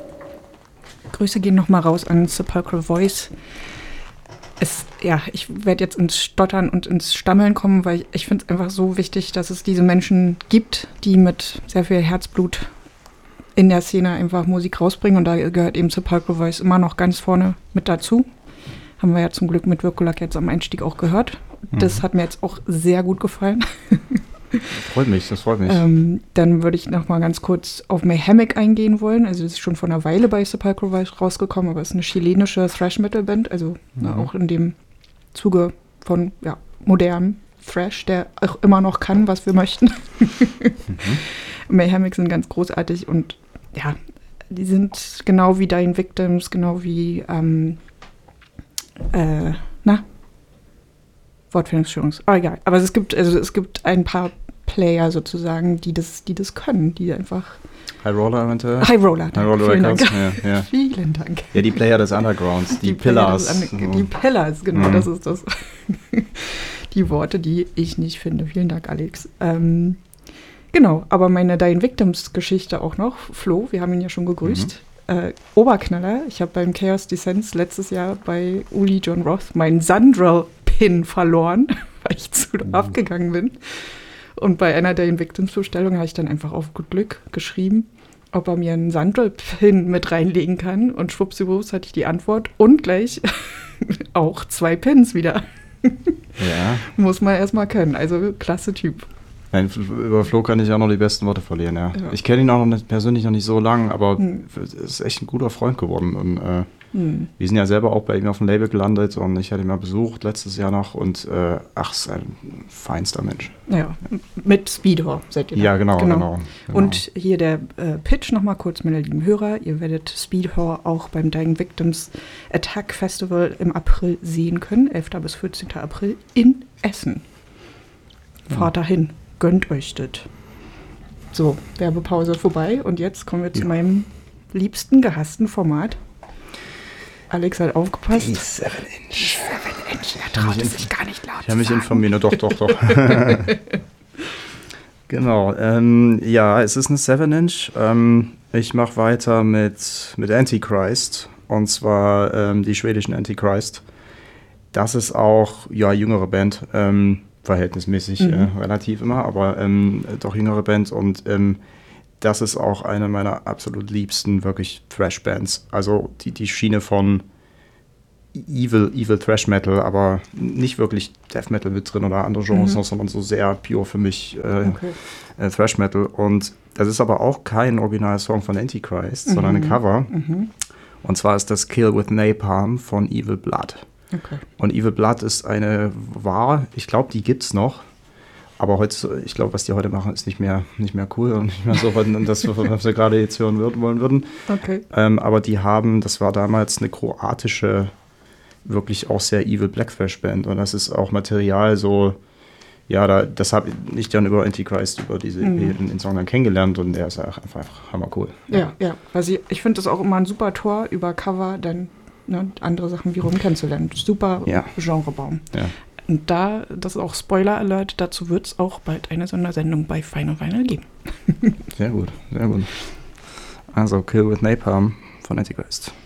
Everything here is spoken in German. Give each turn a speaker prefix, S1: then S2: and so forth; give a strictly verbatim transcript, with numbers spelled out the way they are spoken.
S1: Grüße gehen nochmal raus an Sepulchral Voice. Es, ja, ich werde jetzt ins Stottern und ins Stammeln kommen, weil ich, ich finde es einfach so wichtig, dass es diese Menschen gibt, die mit sehr viel Herzblut in der Szene einfach Musik rausbringen. Und da gehört eben Sepulchral Voice immer noch ganz vorne mit dazu. Haben wir ja zum Glück mit Virkulak jetzt am Einstieg auch gehört. Mhm. Das hat mir jetzt auch sehr gut gefallen.
S2: Das freut mich, das freut mich.
S1: Ähm, dann würde ich noch mal ganz kurz auf Mayhemic eingehen wollen. Also das ist schon vor einer Weile bei Sepulchral Voice rausgekommen, aber es ist eine chilenische Thrash-Metal-Band, also mhm. na, auch in dem Zuge von ja, modernem Thrash, der auch immer noch kann, was wir möchten. mhm. Mayhemic sind ganz großartig und ja, die sind genau wie Dying Victims, genau wie ähm, äh, na Wortfindungsstörung. Oh, egal. Aber es gibt, also es gibt ein paar Player sozusagen, die das, die das können, die einfach.
S2: High Roller eventuell?
S1: High Roller,
S2: High Roller
S1: Vielen
S2: Records.
S1: Dank.
S2: Ja, ja.
S1: Vielen Dank.
S2: Ja, die Player des Undergrounds, die,
S1: die
S2: Pillars.
S1: Des Under- die Pillars, genau, mhm. das ist das. Die Worte, die ich nicht finde. Vielen Dank, Alex. Ähm, genau, aber meine Dying Victims Geschichte auch noch. Flo, wir haben ihn ja schon gegrüßt. Mhm. Äh, Oberknaller. Ich habe beim Chaos Descents letztes Jahr bei Uli John Roth meinen Sandral-Pin verloren, weil ich zu mhm. abgegangen bin. Und bei einer der Victims-Bestellungen habe ich dann einfach auf gut Glück geschrieben, ob er mir einen Sandral-Pin mit reinlegen kann. Und schwuppsiwupps hatte ich die Antwort und gleich auch zwei Pins wieder.
S2: Ja.
S1: Muss man erstmal können. Also klasse Typ.
S2: Nein, über Flo kann ich auch noch die besten Worte verlieren, ja. ja. Ich kenne ihn auch noch nicht, persönlich noch nicht so lang, aber hm. ist echt ein guter Freund geworden. Und äh, hm. wir sind ja selber auch bei ihm auf dem Label gelandet und ich hatte ihn mal besucht letztes Jahr noch und äh, ach, ist ein feinster Mensch.
S1: Ja, mit Speedhor seid ihr da.
S2: Ja, genau, genau. genau, genau.
S1: Und hier der äh, Pitch nochmal kurz, meine lieben Hörer. Ihr werdet Speedhor auch beim Dying Victims Attack Festival im April sehen können. elfter bis vierzehnter April in Essen. Fahrt ja. dahin. Gönnt euch das. So, Werbepause vorbei und jetzt kommen wir zu ja. meinem liebsten, gehassten Format. Alex hat aufgepasst.
S2: Die seven Inch.
S1: seven Inch, er traut es sich gar nicht laut
S2: Ich habe mich informiert, doch, doch, doch. Genau, ähm, ja, es ist eine seven Inch. Ähm, ich mache weiter mit, mit Antichrist und zwar ähm, die schwedischen Antichrist. Das ist auch, ja, jüngere Band, ähm, verhältnismäßig mhm. äh, relativ immer, aber ähm, doch jüngere Band und ähm, das ist auch eine meiner absolut liebsten wirklich Thrash-Bands. Also die, die Schiene von Evil, Evil Thrash Metal, aber nicht wirklich Death Metal mit drin oder andere Genres mhm. noch, sondern so sehr pure für mich äh, okay. äh, Thrash Metal. Und das ist aber auch kein Original-Song von Antichrist, mhm. sondern ein Cover. Mhm. Und zwar ist das Kill with Napalm von Evil Blood. Okay. Und Evil Blood ist eine, war, ich glaube, die gibt's noch, aber heute, ich glaube, was die heute machen, ist nicht mehr, nicht mehr cool und nicht mehr so, das, was wir gerade jetzt hören würden, wollen würden. Okay. Ähm, aber die haben, das war damals eine kroatische, wirklich auch sehr Evil Black Thrash Band und das ist auch Material so, ja, da, das habe ich dann über Antichrist, über diese mhm. E P in, in Song dann kennengelernt und der ist einfach, einfach hammercool.
S1: Ja, ja, ja, also ich, ich finde das auch immer ein super Tor über Cover, dann ne, andere Sachen wiederum kennenzulernen. Super ja. Genrebaum. Ja. Und da, das ist auch Spoiler-Alert, dazu wird es auch bald eine Sondersendung bei Final Vinyl geben.
S2: Sehr gut, sehr gut. Also Kill with Napalm von Antichrist.